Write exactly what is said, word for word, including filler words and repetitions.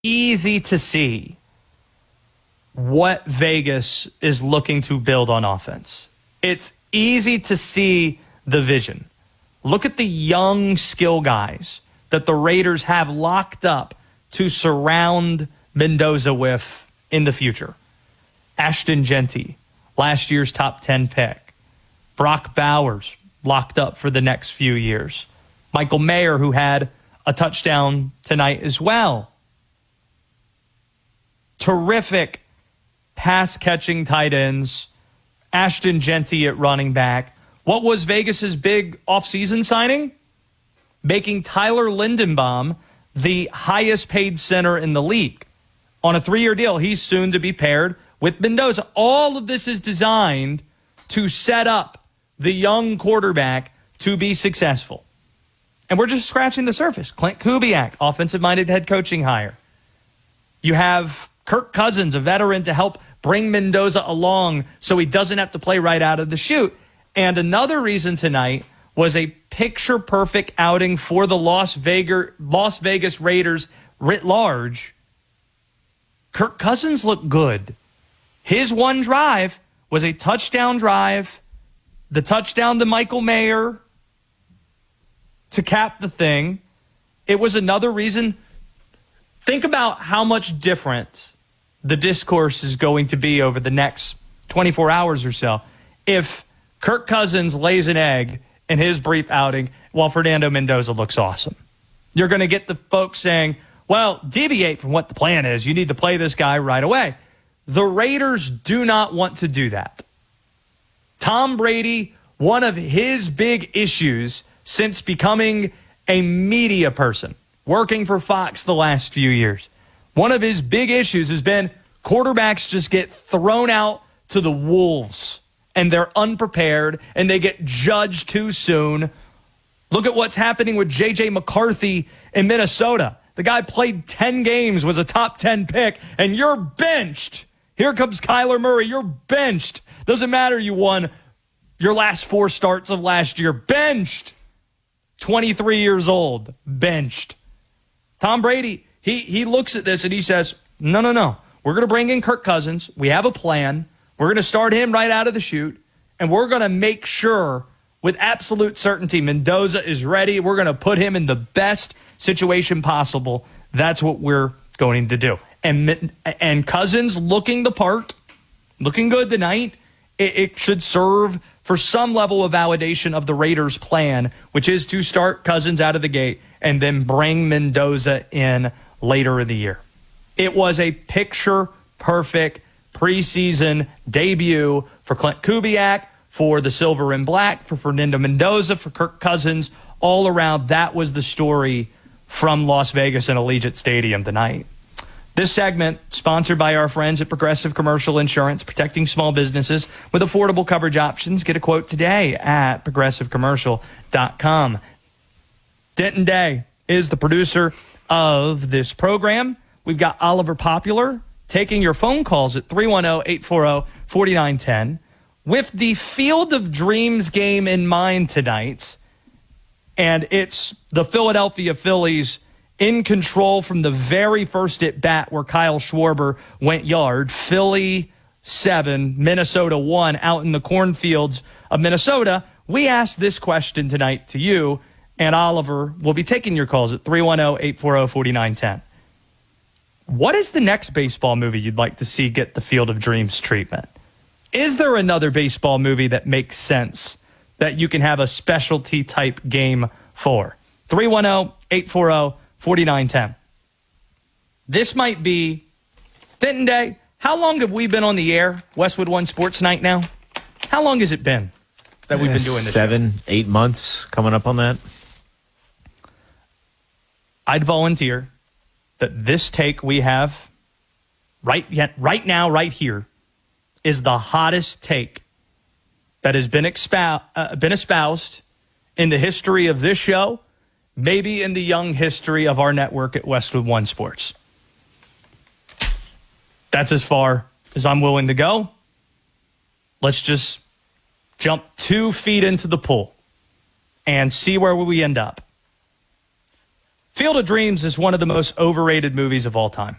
easy to see what Vegas is looking to build on offense. It's easy to see the vision. Look at the young skill guys that the Raiders have locked up to surround Mendoza with in the future. Ashton Genty, last year's top ten pick. Brock Bowers, locked up for the next few years. Michael Mayer, who had a touchdown tonight as well. Terrific pass-catching tight ends. Ashton Genty at running back. What was Vegas's big offseason signing? Making Tyler Lindenbaum the highest-paid center in the league. On a three-year deal, he's soon to be paired with Mendoza. All of this is designed to set up the young quarterback to be successful. And we're just scratching the surface. Clint Kubiak, offensive-minded head coaching hire. You have Kirk Cousins, a veteran, to help bring Mendoza along so he doesn't have to play right out of the chute. And another reason tonight was a picture-perfect outing for the Las Vegas, Las Vegas Raiders writ large. Kirk Cousins looked good. His one drive was a touchdown drive, the touchdown to Michael Mayer to cap the thing. It was another reason. Think about how much different the discourse is going to be over the next twenty-four hours or so if Kirk Cousins lays an egg in his brief outing while Fernando Mendoza looks awesome. You're going to get the folks saying, well, deviate from what the plan is. You need to play this guy right away. The Raiders do not want to do that. Tom Brady, one of his big issues since becoming a media person, working for Fox the last few years, one of his big issues has been quarterbacks just get thrown out to the wolves and they're unprepared and they get judged too soon. Look at what's happening with J J McCarthy in Minnesota. The guy played ten games, was a top ten pick, and you're benched. Here comes Kyler Murray. You're benched. Doesn't matter you won your last four starts of last year. Benched. twenty-three years old. Benched. Tom Brady, he, he looks at this and he says, no, no, no. We're going to bring in Kirk Cousins. We have a plan. We're going to start him right out of the chute, and we're going to make sure with absolute certainty Mendoza is ready. We're going to put him in the best situation possible. That's what we're going to do. And and Cousins looking the part, looking good tonight, it, it should serve for some level of validation of the Raiders' plan, which is to start Cousins out of the gate and then bring Mendoza in later in the year. It was a picture-perfect preseason debut for Clint Kubiak, for the Silver and Black, for Fernando Mendoza, for Kirk Cousins. All around, that was the story from Las Vegas and Allegiant Stadium tonight. This segment, sponsored by our friends at Progressive Commercial Insurance, protecting small businesses with affordable coverage options. Get a quote today at progressive commercial dot com. Denton Day is the producer of this program. We've got Oliver Popular taking your phone calls at three one zero, eight four zero, four nine one zero. With the Field of Dreams game in mind tonight, and it's the Philadelphia Phillies in control from the very first at bat where Kyle Schwarber went yard. Philly seven, Minnesota one out in the cornfields of Minnesota. We asked this question tonight to you, and Oliver will be taking your calls at three one zero, eight four zero, four nine one zero. What is the next baseball movie you'd like to see get the Field of Dreams treatment? Is there another baseball movie that makes sense that you can have a specialty type game for? three one zero, eight four zero, four nine one zero. This might be Denton Day. How long have we been on the air, Westwood One Sports Night now? How long has it been that we've been doing this? Seven, show? eight months coming up on that. I'd volunteer that this take we have right yet, right now, right here, is the hottest take that has been, expound, uh, been espoused in the history of this show, maybe in the young history of our network at Westwood One Sports. That's as far as I'm willing to go. Let's just jump two feet into the pool and see where we end up. Field of Dreams is one of the most overrated movies of all time.